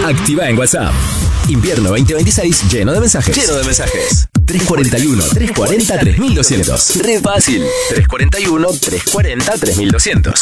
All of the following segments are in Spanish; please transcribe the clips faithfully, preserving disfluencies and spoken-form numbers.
Activa en WhatsApp. Invierno veinte veintiséis lleno de mensajes. Lleno de mensajes. tres cuarenta y uno, tres cuarenta, tres mil doscientos. Re fácil. tres cuarenta y uno, tres cuarenta, tres mil doscientos.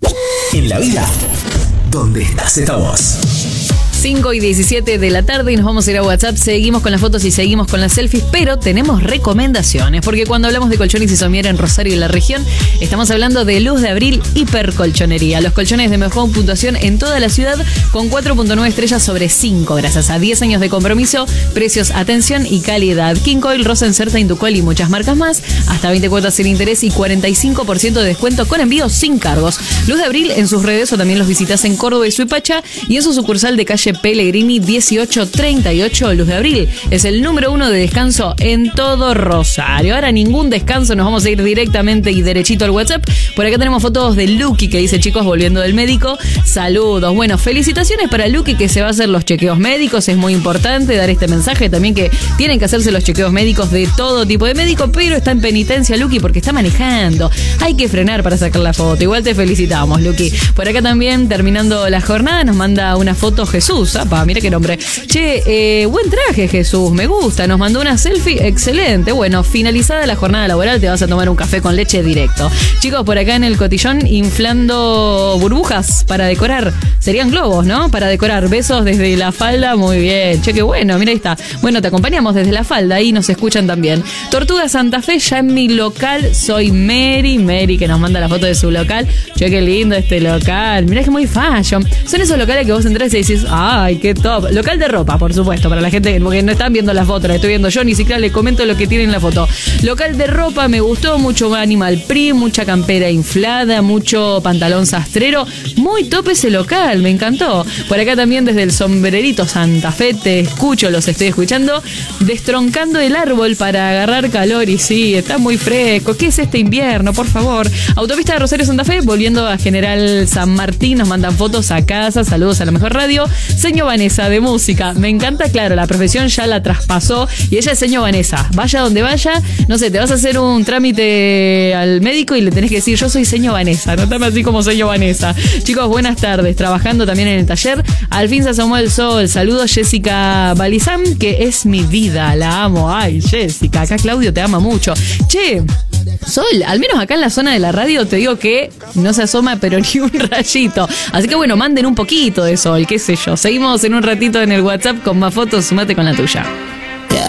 En la vida, donde estás, estamos. cinco y diecisiete de la tarde y nos vamos a ir a WhatsApp. Seguimos con las fotos y seguimos con las selfies, pero tenemos recomendaciones, porque cuando hablamos de colchones y somiera en Rosario y la región, estamos hablando de Luz de Abril Hipercolchonería. Los colchones de mejor puntuación en toda la ciudad con cuatro punto nueve estrellas sobre cinco, gracias a diez años de compromiso, precios, atención y calidad. King Coil, Rosencerta, Inducol y muchas marcas más. Hasta veinte cuotas sin interés y cuarenta y cinco por ciento de descuento con envío sin cargos. Luz de Abril en sus redes o también los visitas en Córdoba y Suipacha y en su sucursal de calle Pellegrini dieciocho treinta y ocho. Luz de Abril es el número uno de descanso en todo Rosario. Ahora ningún descanso, nos vamos a ir directamente y derechito al WhatsApp. Por acá tenemos fotos de Luqui que dice: chicos, volviendo del médico, saludos. Bueno, felicitaciones para Luqui que se va a hacer los chequeos médicos. Es muy importante dar este mensaje también, que tienen que hacerse los chequeos médicos de todo tipo de médico, pero está en penitencia Luqui porque está manejando. Hay que frenar para sacar la foto. Igual te felicitamos, Luqui. Por acá también, terminando la jornada, nos manda una foto Jesús. Apa, mira qué nombre. Che, eh, buen traje, Jesús, me gusta. Nos mandó una selfie, excelente. Bueno, finalizada la jornada laboral, te vas a tomar un café con leche directo. Chicos, por acá en el cotillón, inflando burbujas para decorar. Serían globos, ¿no? Para decorar. Besos desde la falda, muy bien. Che, qué bueno, mira ahí está. Bueno, te acompañamos desde la falda, ahí nos escuchan también. Tortuga Santa Fe, ya en mi local, soy Mary. Mary, que nos manda la foto de su local. Che, qué lindo este local. Mirá que muy fashion. Son esos locales que vos entras y decís: ay, qué top. Local de ropa, por supuesto, para la gente que no están viendo la foto, la estoy viendo yo, ni siquiera les comento lo que tiene en la foto. Local de ropa, me gustó mucho. Animal Print, mucha campera inflada, mucho pantalón sastrero. Muy top ese local, me encantó. Por acá también desde el sombrerito Santa Fe te escucho, los estoy escuchando. Destroncando el árbol para agarrar calor, y sí, está muy fresco. ¿Qué es este invierno, por favor? Autopista de Rosario Santa Fe, volviendo a General San Martín, nos mandan fotos a casa. Saludos a la mejor radio. Seño Vanessa de música, me encanta, claro, la profesión ya la traspasó y ella es seño Vanessa. Vaya donde vaya, no sé, te vas a hacer un trámite al médico y le tenés que decir: yo soy seño Vanessa, anotame así como seño Vanessa. Chicos, buenas tardes, trabajando también en el taller. Al fin se asomó el sol. Saludos, Jessica Balizán, que es mi vida, la amo. Ay, Jessica, acá Claudio te ama mucho. Che, sol, al menos acá en la zona de la radio te digo que no se asoma pero ni un rayito. Así que bueno, manden un poquito de sol, qué sé yo. Seguimos en un ratito en el WhatsApp con más fotos, sumate con la tuya.